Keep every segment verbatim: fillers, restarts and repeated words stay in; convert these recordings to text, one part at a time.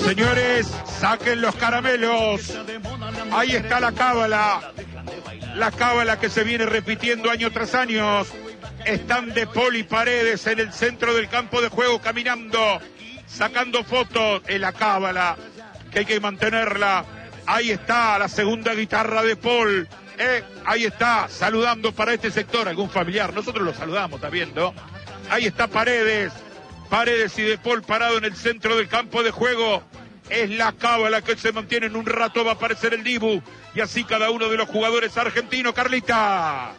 Señores, saquen los caramelos. Ahí está la cábala. La cábala que se viene repitiendo año tras año. Están De Paul y Paredes en el centro del campo de juego caminando, sacando fotos. En la cábala, que hay que mantenerla. Ahí está la segunda guitarra de Paul. Eh, ahí está, saludando para este sector. Algún familiar, nosotros lo saludamos, ¿está viendo? Ahí está Paredes. Paredes y De Paul parado en el centro del campo de juego. Es la cábala que se mantiene. En un rato va a aparecer el Dibu. Y así cada uno de los jugadores argentinos. Carlita.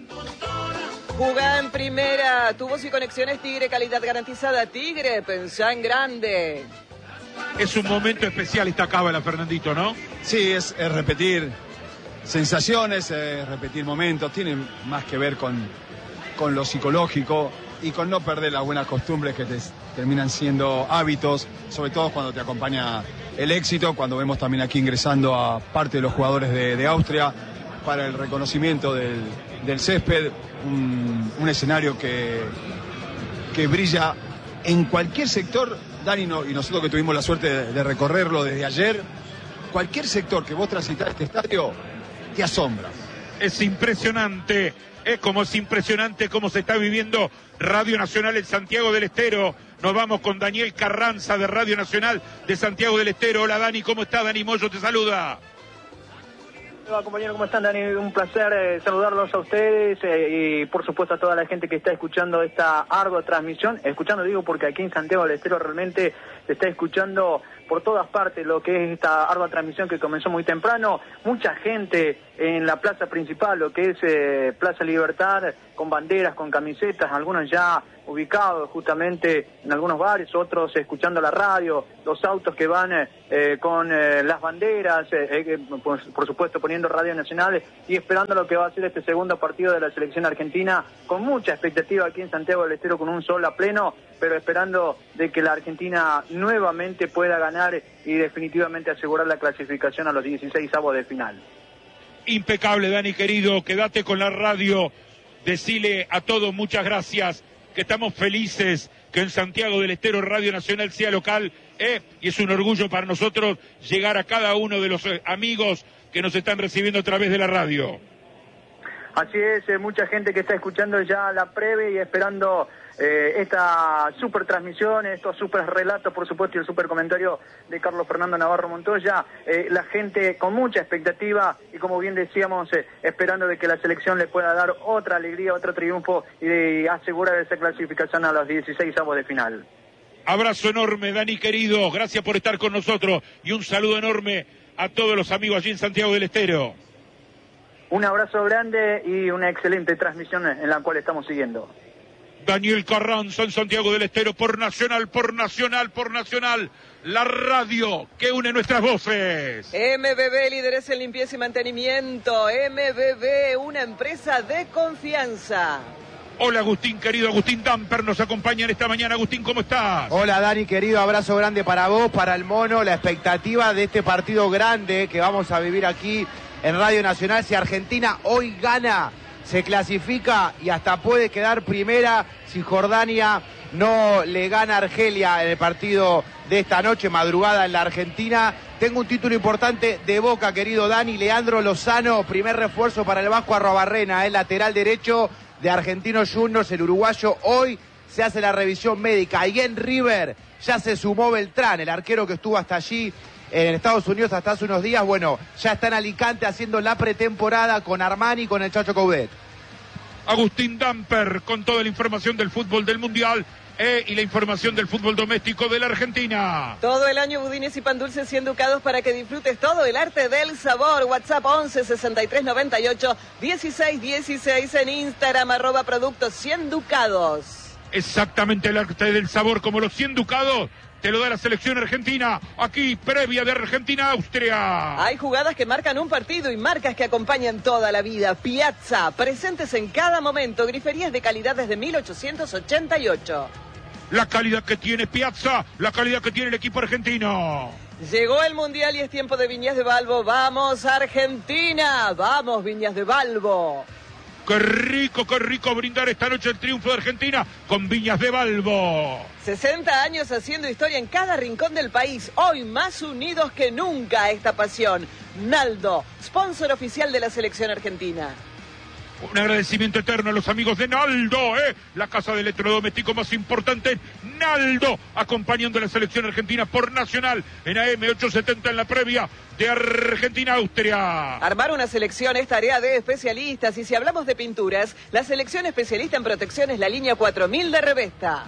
Jugá en primera. Tu voz y conexiones Tigre, calidad garantizada. Tigre, pensá en grande. Es un momento especial esta cábala, Fernandito, ¿no? Sí, es, es repetir sensaciones, es repetir momentos. Tiene más que ver con, con lo psicológico y con no perder las buenas costumbres que te terminan siendo hábitos, sobre todo cuando te acompaña el éxito, cuando vemos también aquí ingresando a parte de los jugadores de, de Austria para el reconocimiento del, del césped, un, un escenario que, que brilla en cualquier sector, Dani, no, y nosotros que tuvimos la suerte de, de recorrerlo desde ayer, cualquier sector que vos transitas este estadio te asombra. Es impresionante. Es como es impresionante cómo se está viviendo Radio Nacional en Santiago del Estero. Nos vamos con Daniel Carranza de Radio Nacional de Santiago del Estero. Hola Dani, ¿cómo estás? Dani Moyo te saluda. Hola compañero, ¿cómo están, Dani? Un placer eh, saludarlos a ustedes eh, y por supuesto a toda la gente que está escuchando esta ardua transmisión. Escuchando digo porque aquí en Santiago del Estero realmente se está escuchando por todas partes lo que es esta ardua transmisión que comenzó muy temprano. Mucha gente en la plaza principal, lo que es eh, Plaza Libertad, con banderas, con camisetas, algunos ya ubicados justamente en algunos bares, otros escuchando la radio, los autos que van eh, con eh, las banderas, eh, eh, por, por supuesto poniendo Radio Nacional y esperando lo que va a ser este segundo partido de la selección argentina, con mucha expectativa aquí en Santiago del Estero, con un sol a pleno, pero esperando de que la Argentina nuevamente pueda ganar y definitivamente asegurar la clasificación a los dieciséis avos de final. Impecable, Dani querido, quédate con la radio, decile a todos muchas gracias, que estamos felices que en Santiago del Estero Radio Nacional sea local, eh, y es un orgullo para nosotros llegar a cada uno de los eh, amigos que nos están recibiendo a través de la radio. Así es, eh, mucha gente que está escuchando ya la previa y esperando eh, esta super transmisión, estos super relatos, por supuesto, y el super comentario de Carlos Fernando Navarro Montoya. Eh, la gente con mucha expectativa y, como bien decíamos, eh, esperando de que la selección le pueda dar otra alegría, otro triunfo y de asegurar esa clasificación a los dieciséis avos de final. Abrazo enorme, Dani querido, gracias por estar con nosotros y un saludo enorme a todos los amigos allí en Santiago del Estero. Un abrazo grande y una excelente transmisión en la cual estamos siguiendo. Daniel Carranza en Santiago del Estero por Nacional, por Nacional, por Nacional, la radio que une nuestras voces. M B B, líderes en limpieza y mantenimiento. M B B, una empresa de confianza. Hola Agustín, querido Agustín Damper, nos acompaña en esta mañana. Agustín, ¿cómo estás? Hola Dani, querido, abrazo grande para vos, para el Mono, la expectativa de este partido grande que vamos a vivir aquí en Radio Nacional. Si Argentina hoy gana, se clasifica y hasta puede quedar primera si Jordania no le gana a Argelia en el partido de esta noche, madrugada en la Argentina. Tengo un título importante de Boca, querido Dani. Leandro Lozano, primer refuerzo para el Vasco Arrobarrena, el lateral derecho de Argentinos Juniors, el uruguayo. Hoy se hace la revisión médica y en River ya se sumó Beltrán, el arquero que estuvo hasta allí en Estados Unidos hasta hace unos días. Bueno, ya está en Alicante haciendo la pretemporada con Armani y con el Chacho Coudet. Agustín Damper con toda la información del fútbol del Mundial eh, y la información del fútbol doméstico de la Argentina. Todo el año budines y pan dulces cien ducados para que disfrutes todo el arte del sabor. WhatsApp once sesenta y tres noventa y ocho dieciséis dieciséis, en Instagram arroba productos cien ducados. Exactamente, el arte del sabor como los cien ducados te lo da la selección argentina, aquí previa de Argentina-Austria. Hay jugadas que marcan un partido y marcas que acompañan toda la vida. Piazza, presentes en cada momento, griferías de calidad desde mil ochocientos ochenta y ocho. La calidad que tiene Piazza, la calidad que tiene el equipo argentino. Llegó el Mundial y es tiempo de Viñas de Balbo. ¡Vamos Argentina! ¡Vamos Viñas de Balbo! ¡Qué rico! rico, qué rico brindar esta noche el triunfo de Argentina con Viñas de Balbo. sesenta años haciendo historia en cada rincón del país. Hoy más unidos que nunca esta pasión. Naldo, sponsor oficial de la selección argentina. Un agradecimiento eterno a los amigos de Naldo, ¿eh? La casa de electrodoméstico más importante, Naldo, acompañando a la selección argentina por Nacional en A M ochocientos setenta en la previa de Argentina-Austria. Armar una selección es tarea de especialistas y si hablamos de pinturas, la selección especialista en protección es la línea cuatro mil de Revesta.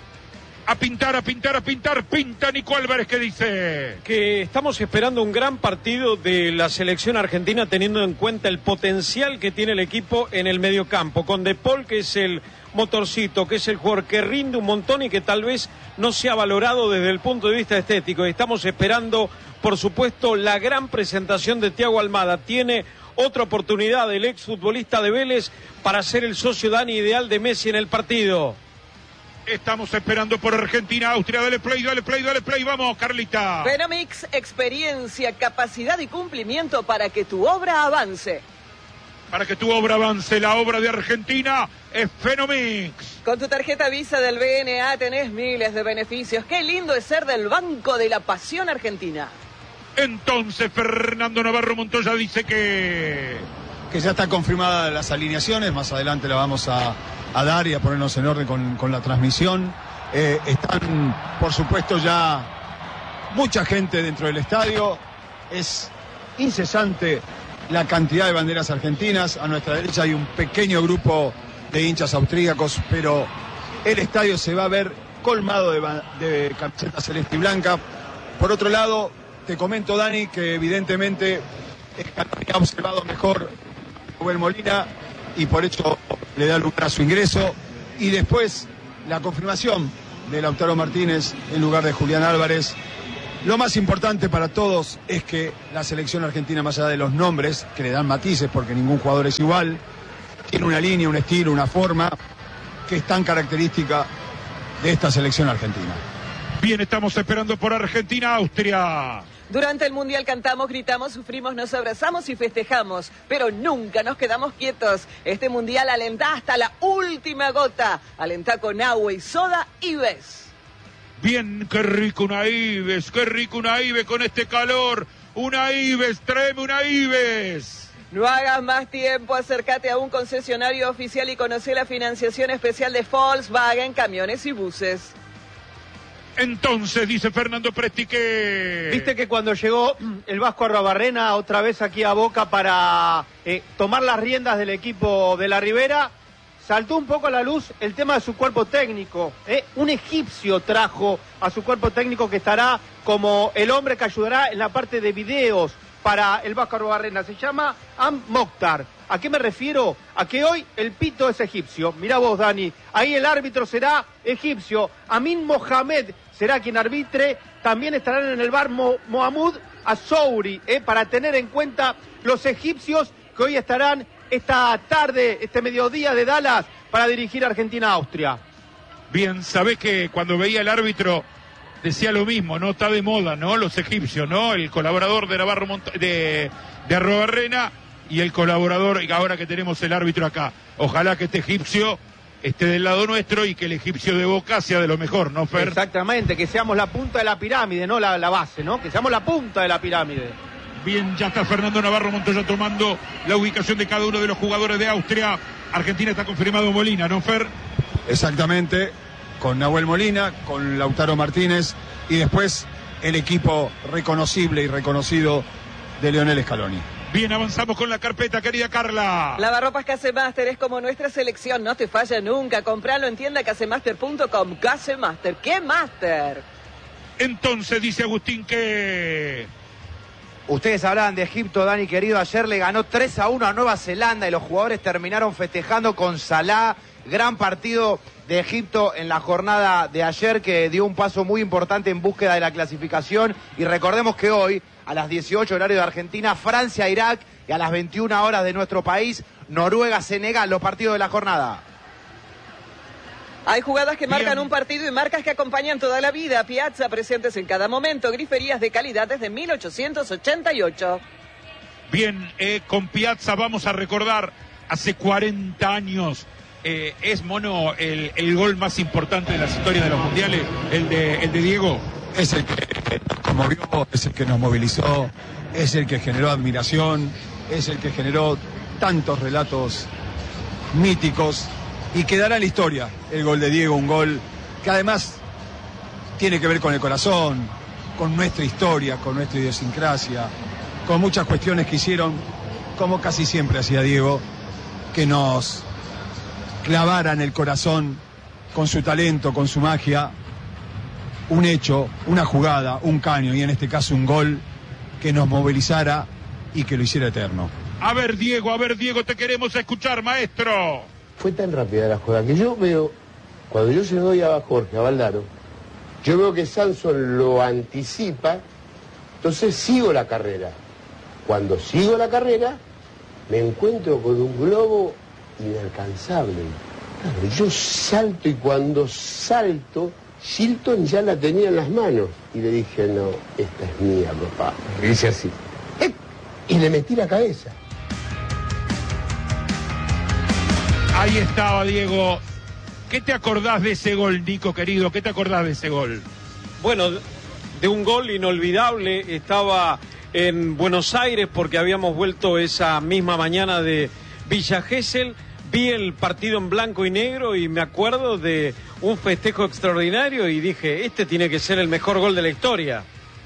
A pintar, a pintar, a pintar, pinta Nico Álvarez, ¿qué dice? Que estamos esperando un gran partido de la selección argentina teniendo en cuenta el potencial que tiene el equipo en el mediocampo, con De Paul, que es el motorcito, que es el jugador que rinde un montón y que tal vez no se ha valorado desde el punto de vista estético. Estamos esperando, por supuesto, la gran presentación de Thiago Almada. Tiene otra oportunidad el exfutbolista de Vélez para ser el socio Dani ideal de Messi en el partido. Estamos esperando por Argentina, Austria, dale play, dale play, dale play, vamos, Carlita. Fenomix, experiencia, capacidad y cumplimiento para que tu obra avance. Para que tu obra avance, la obra de Argentina es Fenomix. Con tu tarjeta Visa del B N A tenés miles de beneficios. Qué lindo es ser del Banco de la Pasión Argentina. Entonces Fernando Navarro Montoya dice que... que ya están confirmadas las alineaciones, más adelante la vamos a, a dar y a ponernos en orden con, con la transmisión. Eh, están, por supuesto, ya mucha gente dentro del estadio. Es incesante la cantidad de banderas argentinas. A nuestra derecha hay un pequeño grupo de hinchas austríacos, pero el estadio se va a ver colmado de, de camisetas celeste y blanca. Por otro lado, te comento, Dani, que evidentemente ha observado mejor Nahuel Molina y por eso le da lugar a su ingreso. Y después la confirmación de Lautaro Martínez en lugar de Julián Álvarez. Lo más importante para todos es que la selección argentina, más allá de los nombres, que le dan matices porque ningún jugador es igual, tiene una línea, un estilo, una forma que es tan característica de esta selección argentina. Bien, estamos esperando por Argentina-Austria. Durante el Mundial cantamos, gritamos, sufrimos, nos abrazamos y festejamos, pero nunca nos quedamos quietos. Este Mundial alentá hasta la última gota. Alentá con agua y soda Ives. Bien, qué rico una Ives, qué rico una Ives con este calor. Una Ives, tráeme una Ives. No hagas más tiempo, acércate a un concesionario oficial y conoce la financiación especial de Volkswagen, camiones y buses. Entonces, dice Fernando Presti que... Viste que cuando llegó el Vasco Arruabarrena otra vez aquí a Boca para eh, tomar las riendas del equipo de la Ribera, saltó un poco a la luz el tema de su cuerpo técnico. ¿eh? Un egipcio trajo a su cuerpo técnico que estará como el hombre que ayudará en la parte de videos para el Vasco Arruabarrena. Se llama Am Mokhtar. ¿A qué me refiero? A que hoy el pito es egipcio. Mirá vos, Dani. Ahí el árbitro será egipcio. Amin Mohamed será quien arbitre. También estarán en el bar Mo Mohamed Azouri, ¿eh? para tener en cuenta los egipcios que hoy estarán esta tarde, este mediodía de Dallas, para dirigir Argentina-Austria. Bien, sabés que cuando veía el árbitro decía lo mismo, ¿no? Está de moda, ¿no? Los egipcios, ¿no? El colaborador de Navarro Mont de, de Arruabarrena y el colaborador, y ahora que tenemos el árbitro acá. Ojalá que este egipcio esté del lado nuestro y que el egipcio de Boca sea de lo mejor, ¿no, Fer? Exactamente, que seamos la punta de la pirámide, no la, la base, ¿no? Que seamos la punta de la pirámide. Bien, ya está Fernando Navarro Montoya tomando la ubicación de cada uno de los jugadores de Austria. Argentina está confirmado Molina, ¿no, Fer? Exactamente, con Nahuel Molina, con Lautaro Martínez y después el equipo reconocible y reconocido de Lionel Scaloni. Bien, avanzamos con la carpeta, querida Carla. Lavarropas Casemaster es como nuestra selección, no te falla nunca. Compralo en tienda casemaster punto com. Casemaster, ¿qué Master? Entonces dice Agustín que... Ustedes hablaban de Egipto, Dani querido, ayer le ganó tres a uno a Nueva Zelanda y los jugadores terminaron festejando con Salah. Gran partido de Egipto en la jornada de ayer que dio un paso muy importante en búsqueda de la clasificación. Y recordemos que hoy, a las dieciocho horario de Argentina, Francia-Irak y a las veintiuna horas de nuestro país, Noruega-Senegal, los partidos de la jornada. Hay jugadas que marcan Bien. un partido y marcas que acompañan toda la vida. Piazza, presentes en cada momento. Griferías de calidad desde mil ochocientos ochenta y ocho. Bien, eh, con Piazza vamos a recordar hace cuarenta años. Eh, ¿Es, Mono, el, el gol más importante de las historias de los mundiales? El de, el de Diego. Es el que nos conmovió, es el que nos movilizó, es el que generó admiración, es el que generó tantos relatos míticos y quedará en la historia el gol de Diego, un gol que además tiene que ver con el corazón, con nuestra historia, con nuestra idiosincrasia, con muchas cuestiones que hicieron, como casi siempre hacía Diego, que nos clavaran el corazón con su talento, con su magia, un hecho, una jugada, un caño y en este caso un gol que nos movilizara y que lo hiciera eterno. A ver, Diego, a ver, Diego, te queremos escuchar, maestro. Fue tan rápida la jugada que yo veo, cuando yo se lo doy a Jorge, a Valdaro, yo veo que Sanson lo anticipa, entonces sigo la carrera. Cuando sigo la carrera, me encuentro con un globo inalcanzable. Claro, yo salto y cuando salto, Shilton ya la tenía en las manos. Y le dije, no, esta es mía, papá. Le hice así. ¡Eh! Y le metí la cabeza. Ahí estaba, Diego. ¿Qué te acordás de ese gol, Nico, querido? ¿Qué te acordás de ese gol? Bueno, de un gol inolvidable. Estaba en Buenos Aires porque habíamos vuelto esa misma mañana de Villa Gesell. Vi el partido en blanco y negro y me acuerdo de un festejo extraordinario y dije, este tiene que ser el mejor gol de la historia.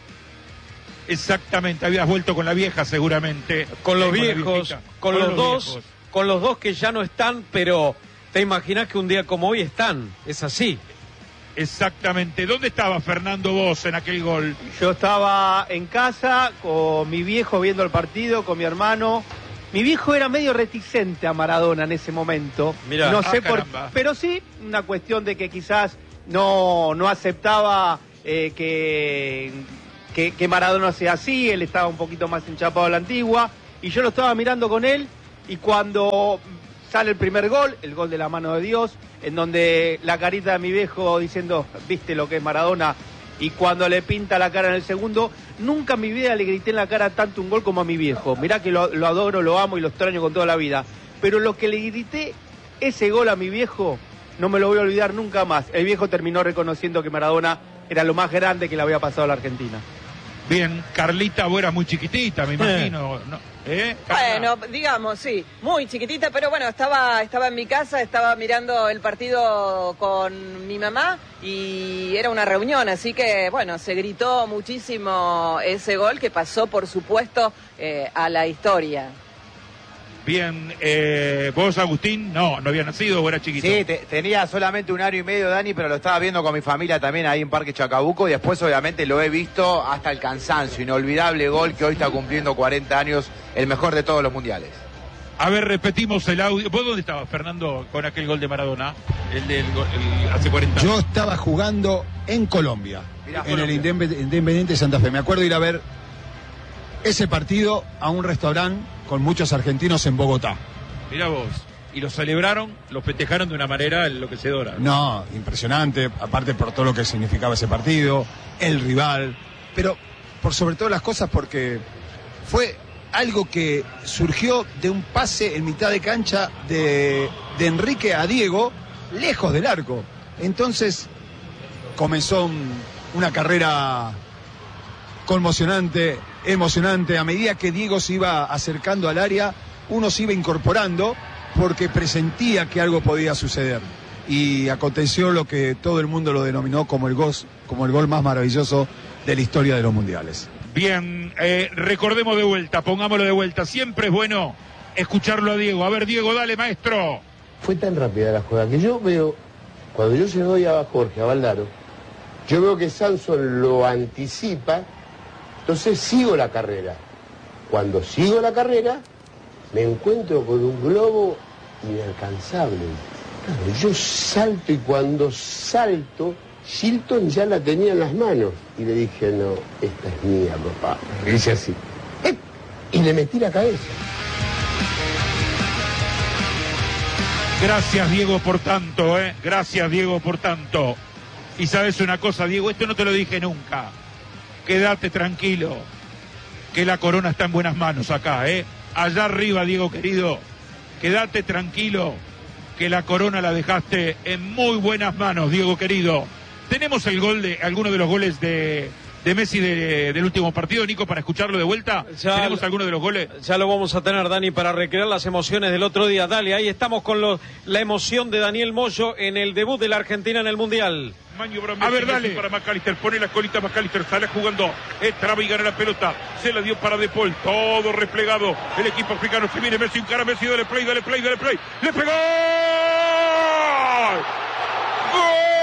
Exactamente, habías vuelto con la vieja seguramente. Con los eh, viejos, con, con los, los dos, viejos. Con los dos que ya no están, pero te imaginas que un día como hoy están, es así. Exactamente. ¿Dónde estaba Fernando vos en aquel gol? Yo estaba en casa con mi viejo viendo el partido, con mi hermano. Mi viejo era medio reticente a Maradona en ese momento. Mirá, no sé ah, por caramba. pero sí una cuestión de que quizás no, no aceptaba eh, que, que, que Maradona sea así, él estaba un poquito más enchapado a la antigua, y yo lo estaba mirando con él, y cuando sale el primer gol, el gol de la mano de Dios, en donde la carita de mi viejo diciendo, viste lo que es Maradona, y cuando le pinta la cara en el segundo, nunca en mi vida le grité en la cara tanto un gol como a mi viejo. Mirá que lo, lo adoro, lo amo y lo extraño con toda la vida. Pero lo que le grité ese gol a mi viejo, no me lo voy a olvidar nunca más. El viejo terminó reconociendo que Maradona era lo más grande que le había pasado a la Argentina. Bien, Carlita, vos eras muy chiquitita, me imagino. ¿No? ¿Eh? Bueno, digamos, sí, muy chiquitita, pero bueno, estaba, estaba en mi casa, estaba mirando el partido con mi mamá y era una reunión, así que bueno, se gritó muchísimo ese gol que pasó, por supuesto, eh, a la historia. Bien, eh, vos, Agustín, no, no había nacido o era chiquito. Sí, te, tenía solamente un año y medio, Dani, pero lo estaba viendo con mi familia también ahí en Parque Chacabuco y después obviamente lo he visto hasta el cansancio. Inolvidable gol que hoy está cumpliendo cuarenta años, el mejor de todos los mundiales. A ver, repetimos el audio. ¿Vos dónde estabas, Fernando, con aquel gol de Maradona? El del el, hace cuarenta años. Yo estaba jugando en Colombia, Mirá, en Colombia. el Independiente Santa Fe. Me acuerdo ir a ver ese partido a un restaurante con muchos argentinos en Bogotá. Mirá vos. Y lo celebraron, lo festejaron de una manera enloquecedora. No, impresionante, aparte por todo lo que significaba ese partido, el rival, pero por sobre todas las cosas porque fue algo que surgió de un pase en mitad de cancha de, de Enrique a Diego, lejos del arco. Entonces comenzó un, una carrera conmocionante, emocionante. A medida que Diego se iba acercando al área, uno se iba incorporando porque presentía que algo podía suceder. Y aconteció lo que todo el mundo lo denominó como el gol, como el gol más maravilloso de la historia de los mundiales. Bien, eh, recordemos de vuelta, pongámoslo de vuelta. Siempre es bueno escucharlo a Diego. A ver, Diego, dale, maestro. Fue tan rápida la jugada que yo veo, cuando yo se lo doy a Jorge, a Valdaro, yo veo que Sanson lo anticipa, entonces sigo la carrera. Cuando sigo la carrera, me encuentro con un globo inalcanzable. Claro, yo salto y cuando salto, Shilton ya la tenía en las manos. Y le dije, no, esta es mía, papá. Le hice así. ¡Eh! Y le metí la cabeza. Gracias, Diego, por tanto, ¿eh? Gracias, Diego, por tanto. Y sabes una cosa, Diego, esto no te lo dije nunca. Quédate tranquilo, que la corona está en buenas manos acá, ¿eh? Allá arriba, Diego querido, quédate tranquilo, que la corona la dejaste en muy buenas manos, Diego querido. ¿Tenemos el gol de alguno de los goles de, de Messi de, del último partido, Nico, para escucharlo de vuelta? Ya, ¿Tenemos alguno de los goles? Ya lo vamos a tener, Dani, para recrear las emociones del otro día. Dale, ahí estamos con los, la emoción de Daniel Moyo en el debut de la Argentina en el Mundial. A ver, dale. Para McAllister, pone la colita McAllister, sale jugando, traba y gana la pelota, se la dio para De Paul, todo replegado, el equipo africano, se viene Messi, un cara Messi, dale play, dale play, dale play, ¡le pegó! ¡Gol!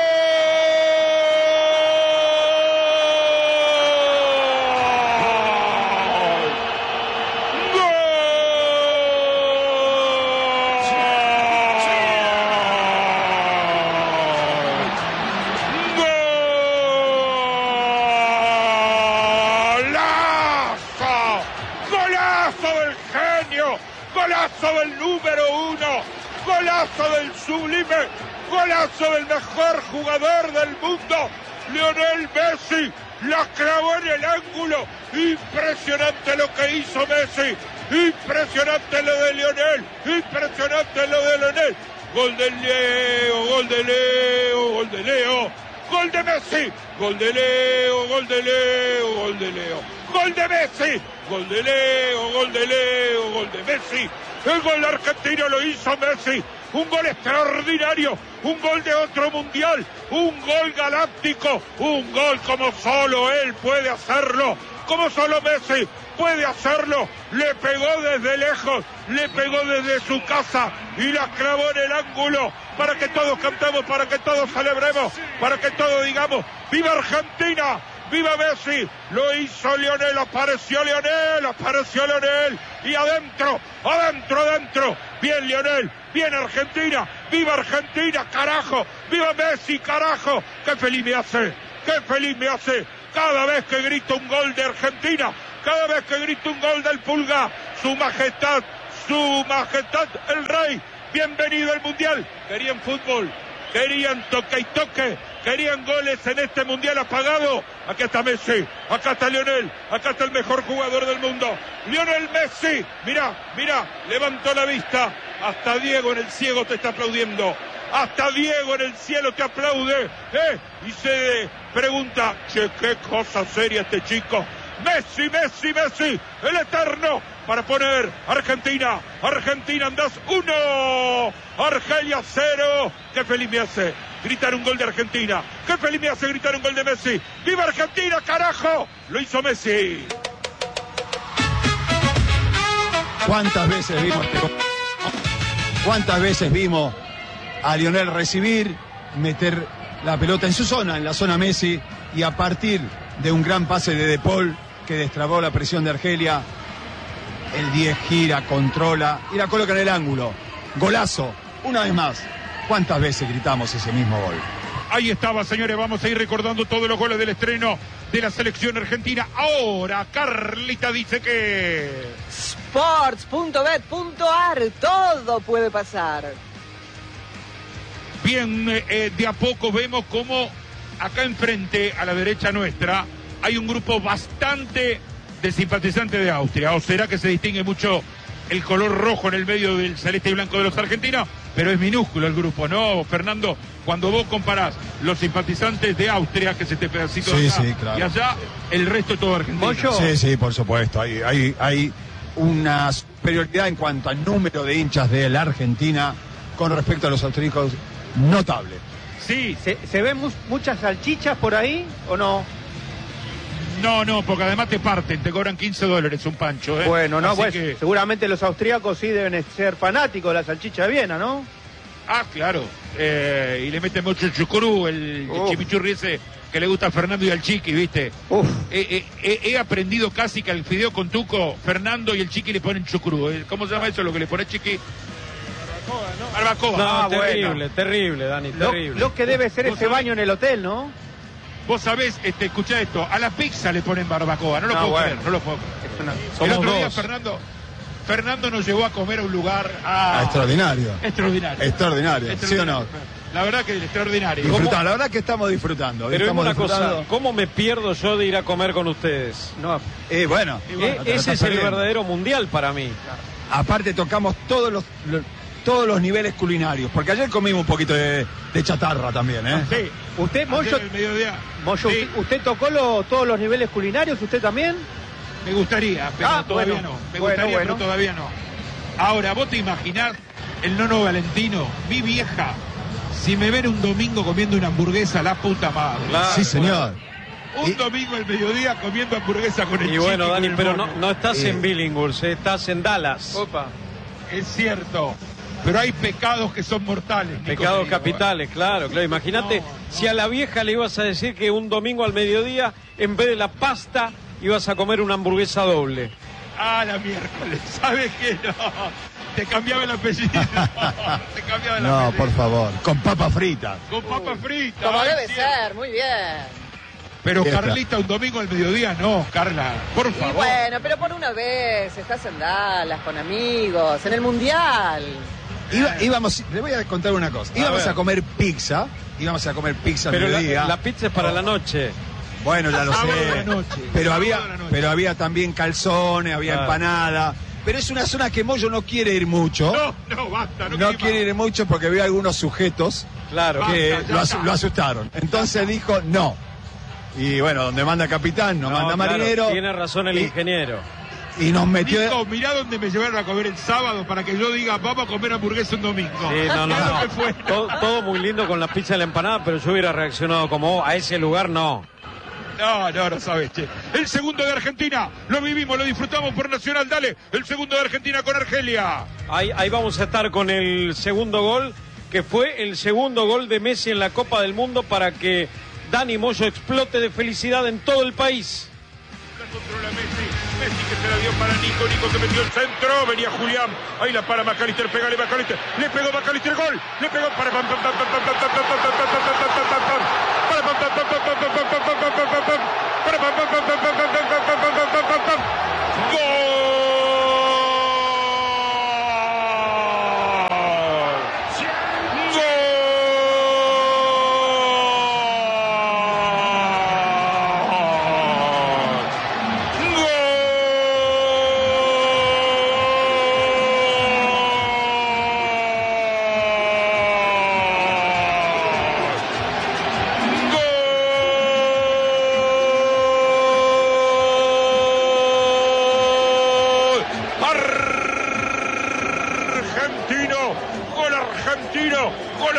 Golazo del número uno, golazo del sublime, golazo del mejor jugador del mundo, Lionel Messi, la clavó en el ángulo, impresionante lo que hizo Messi, impresionante lo de Lionel, impresionante lo de Lionel, gol de Leo, gol de Leo, gol de Leo, gol de Messi, gol de Leo, gol de Leo, gol de Leo, gol de Messi, gol de Leo, gol de Leo, gol de Messi. El gol argentino lo hizo Messi, un gol extraordinario, un gol de otro mundial, un gol galáctico, un gol como solo él puede hacerlo, como solo Messi puede hacerlo. Le pegó desde lejos, le pegó desde su casa y la clavó en el ángulo para que todos cantemos, para que todos celebremos, para que todos digamos ¡viva Argentina! ¡Viva Messi! Lo hizo Lionel, apareció Lionel, apareció Lionel. Y adentro, adentro, adentro. Bien Lionel, bien Argentina. ¡Viva Argentina, carajo! ¡Viva Messi, carajo! ¡Qué feliz me hace! ¡Qué feliz me hace! Cada vez que grito un gol de Argentina, cada vez que grito un gol del Pulga, su majestad, su majestad, el rey. Bienvenido al Mundial. Querían fútbol, querían toque y toque, querían goles en este Mundial apagado. Acá está Messi, acá está Lionel, acá está el mejor jugador del mundo, Lionel Messi. Mirá, mirá, levantó la vista, hasta Diego en el cielo te está aplaudiendo, hasta Diego en el cielo te aplaude, ¿eh? Y se pregunta, che, qué cosa seria este chico. Messi, Messi, Messi, el eterno, para poner Argentina, Argentina andás uno, Argelia cero. Qué feliz me hace gritar un gol de Argentina, qué feliz me hace gritar un gol de Messi. ¡Viva Argentina, carajo! Lo hizo Messi. ¿Cuántas veces vimos cuántas veces vimos a Lionel recibir, meter la pelota en su zona, en la zona Messi, y a partir de un gran pase de De Paul que destrabó la presión de Argelia, el diez gira, controla y la coloca en el ángulo? Golazo, una vez más. ¿Cuántas veces gritamos ese mismo gol? Ahí estaba, señores, vamos a ir recordando todos los goles del estreno de la selección argentina. Ahora, Carlita dice que... sports punto bet punto ar, todo puede pasar. Bien, eh, de a poco vemos cómo acá enfrente, a la derecha nuestra, hay un grupo bastante de simpatizantes de Austria. ¿O será que se distingue mucho el color rojo en el medio del celeste y blanco de los argentinos? Pero es minúsculo el grupo, ¿no, Fernando? Cuando vos comparás los simpatizantes de Austria, que es este pedacito sí, de acá, sí, claro. y allá, el resto es todo argentino. Sí, sí, por supuesto. Hay, hay, hay una superioridad en cuanto al número de hinchas de la Argentina con respecto a los austríacos notable. Sí. ¿Se, se ven mu muchas salchichas por ahí o no? No, no, porque además te parten, te cobran quince dólares un pancho, ¿eh? Bueno, no, Así pues que... seguramente los austríacos sí deben ser fanáticos de la salchicha de Viena, ¿no? Ah, claro. Eh, y le meten mucho el chucurú, el, el chimichurri ese que le gusta a Fernando y al Chiqui, ¿viste? Uf. Eh, eh, he aprendido casi que al fideo con tuco, Fernando y el Chiqui le ponen chucurú. ¿Cómo se llama eso, lo que le pone Chiqui? Barbacoa. No, Ah, terrible, bueno. terrible, Dani, Lo, terrible. lo que debe ser ¿Vos ese sabés? baño en el hotel, ¿no? Vos sabés, este, escuchá esto, a la pizza le ponen barbacoa, no lo No, puedo bueno. creer, no lo puedo creer. Es una... El Somos otro día dos. Fernando, Fernando nos llevó a comer a un lugar ah, Ah, extraordinario. extraordinario. Extraordinario, ¿sí o no? La verdad que extraordinario. Disfrutando, la verdad que estamos disfrutando. Pero es estamos una cosa, disfrutando. ¿cómo me pierdo yo de ir a comer con ustedes? No, Eh, bueno, Y bueno, Eh, te lo ese estás es el perdiendo. verdadero mundial para mí. aparte tocamos todos los, los todos los niveles culinarios, porque ayer comimos un poquito de, de chatarra también, ¿eh? Sí. Usted, Moyo, el mediodía. Moyo, Sí. ¿usted, usted tocó lo- todos los niveles culinarios? ¿Usted también? Me gustaría, pero Ah, todavía bueno. no. Me Bueno, gustaría, bueno. pero todavía no. Ahora, vos te imaginás el Nono Valentino, mi vieja, si me ven un domingo comiendo una hamburguesa, la puta madre. Claro. Sí, señor. Un Y- domingo al mediodía comiendo hamburguesa con el Y bueno, chiqui, con Dani, el pero no, mono. no estás Eh. en Billinghurst, eh, estás en Dallas. Opa. Es cierto. Pero hay pecados que son mortales. Nico, Pecados te digo, capitales, claro, claro. Imagínate No, no. si a la vieja le ibas a decir que un domingo al mediodía, en vez de la pasta, ibas a comer una hamburguesa doble. Ah, la miércoles. ¿Sabes qué? No. Te cambiaba el apellido. Te cambiaba el No, apellido. por favor, con papas fritas. Con papa frita. Como ay, debe sí. ser, muy bien. Pero Esta. Carlita, un domingo al mediodía, no, Carla. Por Y favor. bueno, pero por una vez, estás en Dallas con amigos, en el Mundial. Iba- íbamos, le voy a contar una cosa. A Íbamos ver. a comer pizza, íbamos a comer pizza al Pero la, mediodía. la pizza es para la noche. Bueno, ya lo Sábado de sé. la noche. Pero Sábado había, de la noche. pero había también calzones, había Claro. empanada. Pero es una zona que Moyo no quiere ir mucho. No, no, basta. No, No quiere quiere ir mucho porque vio algunos sujetos Claro. que Basta, ya lo, está. asu- lo asustaron. Entonces dijo no. Y bueno, donde manda capitán, no, No, manda claro, marinero. tiene razón el y, ingeniero. y nos metió. Nico, mirá dónde me llevaron a comer el sábado para que yo diga, vamos a comer hamburguesa un domingo. Sí, no, no, Mirá lo no. que fue. Todo, todo muy lindo con la pizza y la empanada, pero yo hubiera reaccionado como vos. A ese lugar no. No, no, no sabes, che. El segundo de Argentina, lo vivimos, lo disfrutamos por Nacional, dale. El segundo de Argentina con Argelia. Ahí, ahí vamos a estar con el segundo gol, que fue el segundo gol de Messi en la Copa del Mundo para que Dani Moyo explote de felicidad en todo el país. La controla Messi, Messi que se la dio para Nico, Nico que metió el centro, venía Julián, ahí la para Macalister, pegale Macalister, le pegó Macalister, gol, le pegó para pam pam pam pam pam pam pam pam pam pam pam pam pam pam pam, para pam pam pam pam pam pam pam pam pam pam pam pam, para pam pam pam pam pam pam pam pam pam pam pam pam pam, ¡Gol! Argentino, gol argentino, gol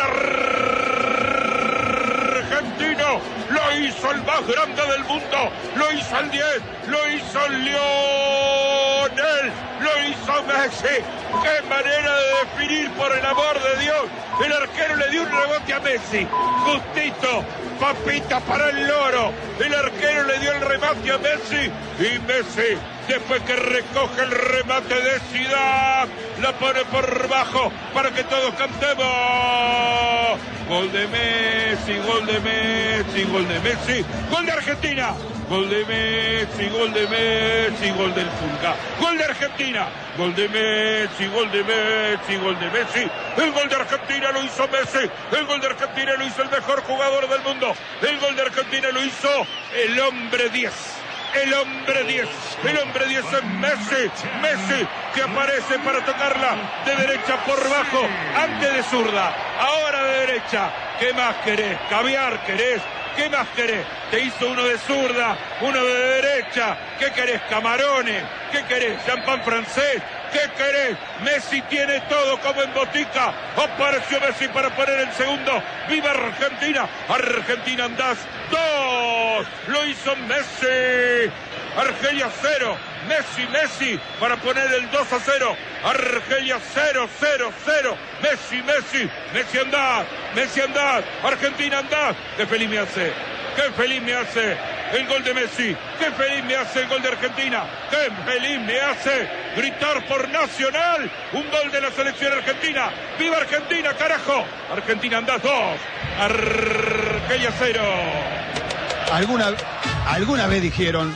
argentino, lo hizo el más grande del mundo, lo hizo el diez, lo hizo Lionel, lo hizo Messi. ¡Qué manera de definir, por el amor de Dios! El arquero le dio un rebote a Messi, justito, papita para el loro. El arquero le dio el remate a Messi y Messi, después que recoge el remate de Zidane, la pone por bajo para que todos cantemos. Gol de Messi, gol de Messi, gol de Messi, gol de Argentina. Gol de Messi, gol de Messi, gol del Pulga. Gol de Argentina, gol de Messi, gol de Messi, gol de Messi. El gol de Argentina lo hizo Messi. El gol de Argentina lo hizo el mejor jugador del mundo. El gol de Argentina lo hizo el hombre diez. El hombre diez, el hombre diez es Messi, Messi que aparece para tocarla de derecha por bajo, antes de zurda, ahora de derecha. ¿Qué más querés? ¿Caviar querés? ¿Qué más querés? Te hizo uno de zurda, uno de derecha. ¿Qué querés? Camarones. ¿Qué querés? Champán francés. ¿Qué querés? Messi tiene todo como en botica. Apareció Messi para poner el segundo. ¡Viva Argentina! Argentina andás dos. Lo hizo Messi. Argelia cero. Messi, Messi para poner el dos a cero. Argelia cero, cero, cero. Messi, Messi. Messi andás. Messi andás. Argentina andás. Qué feliz me hace. Qué feliz me hace el gol de Messi. Qué feliz me hace el gol de Argentina. Qué feliz me hace gritar por Nacional un gol de la selección argentina. ¡Viva Argentina, carajo! Argentina andás dos. Argelia cero. Alguna, alguna vez dijeron,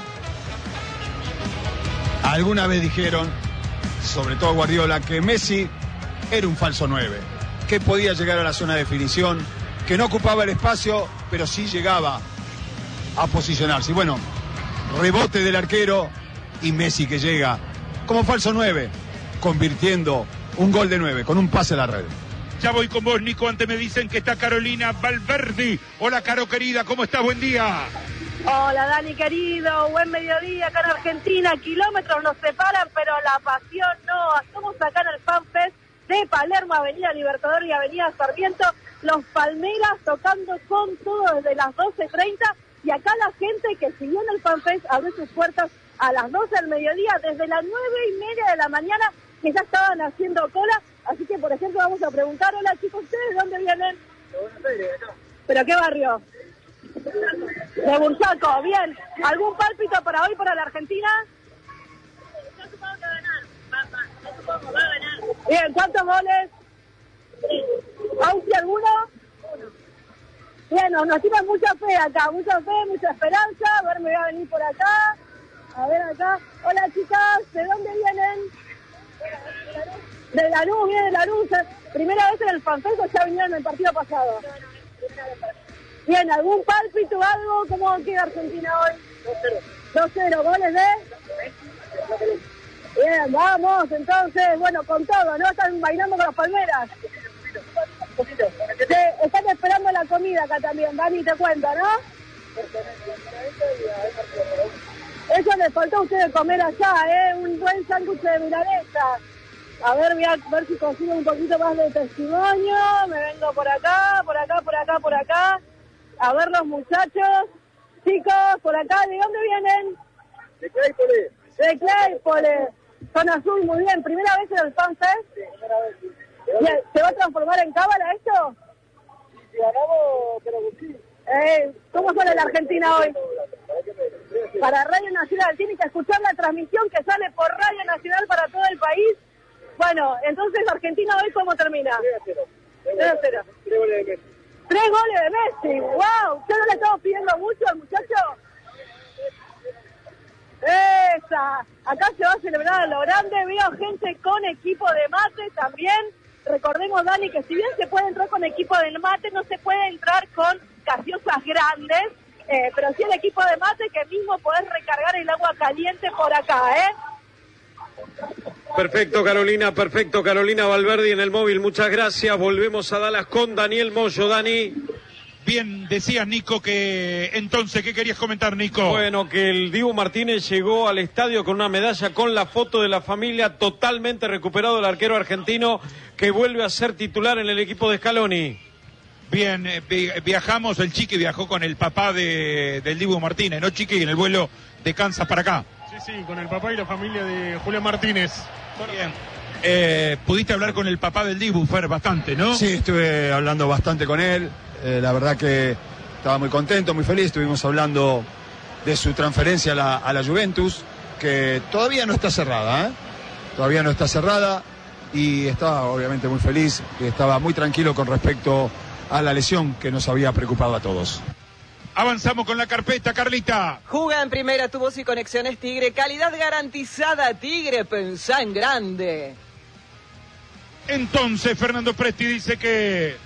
alguna vez dijeron, sobre todo Guardiola, que Messi era un falso nueve, que podía llegar a la zona de definición, que no ocupaba el espacio, pero sí llegaba a posicionarse. Y bueno, rebote del arquero y Messi que llega como falso nueve, convirtiendo un gol de nueve con un pase a la red. Ya voy con vos, Nico. Antes me dicen que está Carolina Valverde. Hola, Caro querida, ¿cómo estás? Buen día. Hola, Dani querido, buen mediodía acá en Argentina. Kilómetros nos separan, pero la pasión no. Estamos acá en el FanFest de Palermo, Avenida Libertador y Avenida Sarmiento. Los Palmeras tocando con todo desde las doce treinta. Y acá la gente que siguió en el FanFest abrió sus puertas a las doce del mediodía, desde las nueve y media de la mañana, que ya estaban haciendo cola. Así que, por ejemplo, vamos a preguntar, hola chicos, ¿ustedes de dónde vienen? De Buenos Aires, ¿no? ¿Pero qué barrio? De Bursaco, bien. ¿Algún pálpito para hoy para la Argentina? Yo supongo que va a ganar. Va, va. Yo supongo que va a ganar. Bien, ¿cuántos goles? Sí. ¿Austria alguno? Uno. Bien, nos, nos tiran mucha fe acá, mucha fe, mucha esperanza. A ver, me voy a venir por acá. A ver acá. Hola chicas, ¿de dónde vienen? De Lanús, viene de Lanús. ¿Primera vez en el FanFest o ya vinieron en el partido pasado? Bien, ¿algún pálpito o algo? ¿Cómo queda Argentina hoy? dos cero. dos cero, ¿goles de? Bien, vamos, entonces, bueno, con todo, ¿no? Están bailando con las palmeras. Sí, están esperando la comida acá también, Dani, te cuento, ¿no? Eso les faltó a ustedes comer allá, ¿eh? Un buen sándwich de milanesa. A ver, voy a ver si consigo un poquito más de testimonio. Me vengo por acá, por acá, por acá, por acá. A ver los muchachos. Chicos, por acá, ¿de dónde vienen? De Claypole. De Claypole. Son azul, muy bien. ¿Primera vez en el FanFest? Sí, primera vez. Sí. ¿Se va a transformar en cábala esto? Sí, si ganamos, pero sí. Eh, ¿Cómo sale la Argentina hoy? Para Radio Nacional. Tienen que escuchar la transmisión que sale por Radio Nacional para todo el país. Bueno, entonces Argentina hoy, ¿cómo termina? tres a cero. tres a cero. Tres goles de Messi. Tres goles de Messi. ¡Wow! ¿Usted no le estamos pidiendo mucho al muchacho? Esa. Acá se va a celebrar a lo grande. Veo gente con equipo de mate también. Recordemos, Dani, que si bien se puede entrar con equipo de mate, no se puede entrar con gaseosas grandes. Eh, pero sí el equipo de mate, que mismo podés recargar el agua caliente por acá, ¿eh? Perfecto, Carolina, perfecto, Carolina Valverde en el móvil, muchas gracias. Volvemos a Dallas con Daniel Moyo, Dani. Bien, decías, Nico, que entonces, ¿qué querías comentar, Nico? Bueno, que el Dibu Martínez llegó al estadio con una medalla con la foto de la familia, totalmente recuperado el arquero argentino, que vuelve a ser titular en el equipo de Scaloni. Bien, eh, viajamos, el Chiqui viajó con el papá de, del Dibu Martínez, ¿no, Chiqui? En el vuelo de Kansas para acá. Sí, sí, con el papá y la familia de Julián Martínez. Bien. Eh, pudiste hablar con el papá del Dibu, Fer, bastante, ¿no? Sí, estuve hablando bastante con él. Eh, la verdad que estaba muy contento, muy feliz. Estuvimos hablando de su transferencia a la, a la Juventus, que todavía no está cerrada, ¿eh? Todavía no está cerrada y estaba obviamente muy feliz. Estaba muy tranquilo con respecto a la lesión que nos había preocupado a todos. Avanzamos con la carpeta, Carlita. Juga en primera, tu voz y conexiones Tigre. Calidad garantizada, Tigre, pensá en grande. Entonces, Fernando Presti dice que...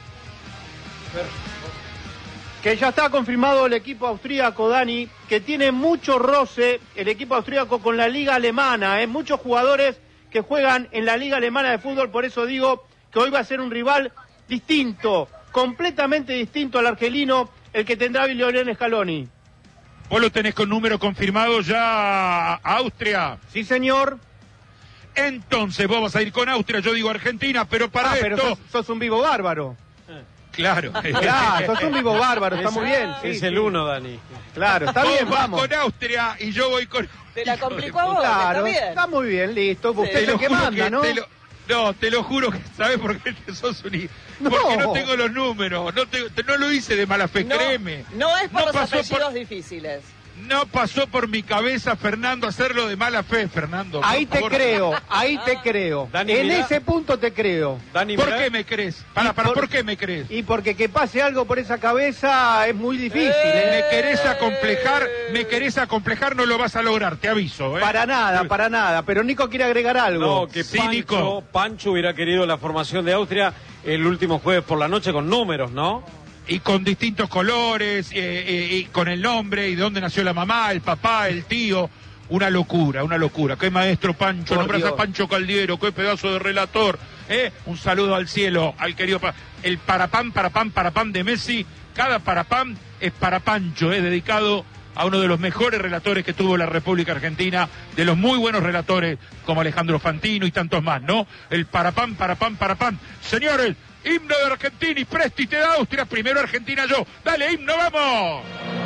Que ya está confirmado el equipo austríaco, Dani, que tiene mucho roce el equipo austríaco con la liga alemana. ¿eh? Muchos jugadores que juegan en la liga alemana de fútbol, por eso digo que hoy va a ser un rival distinto, completamente distinto al argelino, el que tendrá Lionel Scaloni. ¿Vos lo tenés con número confirmado ya a Austria? Sí, señor. Entonces vos vas a ir con Austria, yo digo Argentina, pero para ah, esto... pero sos, sos un vivo bárbaro. Claro. Claro, sos un vivo bárbaro, está muy bien. Sí, es sí. el uno, Dani. Claro, está vos bien, vas vamos. con Austria y yo voy con... Te la complicó a vos, Claro, está bien. está muy bien, listo. Sí. Usted Te es lo el que juro manda, que ¿no? te lo... No, te lo juro que, ¿sabes por qué te sos un... No. Porque no tengo los números, no, te, no lo hice de mala fe, No, créeme. no es por No los pasó apellidos por- difíciles. No pasó por mi cabeza, Fernando, hacerlo de mala fe, Fernando. Ahí por te favor. creo, ahí te creo. Dani, en mirá. ese punto te creo. Dani, ¿Por mirá- qué me crees? Para, para, por- ¿por qué me crees? Y porque que pase algo por esa cabeza es muy difícil. Me ¿eh? querés acomplejar, me querés acomplejar, no lo vas a lograr, te aviso, ¿eh? Para nada, para nada. Pero Nico quiere agregar algo. No, que Sí, Pancho, Nico. Pancho hubiera querido la formación de Austria el último jueves por la noche con números, ¿no? Y con distintos colores, eh, eh, y con el nombre, y de dónde nació la mamá, el papá, el tío. una locura, una locura. Qué maestro Pancho, Por nombrás Dios. a Pancho Caldiero, qué pedazo de relator. ¿eh? Un saludo al cielo, al querido pa el parapam, parapam, parapam de Messi. Cada parapam es para Pancho, ¿eh? dedicado a uno de los mejores relatores que tuvo la República Argentina, de los muy buenos relatores como Alejandro Fantino y tantos más, ¿no? El parapam, parapam, parapam. Señores, himno de Argentina y Presti te da Austria, primero Argentina yo. Dale, himno, vamos.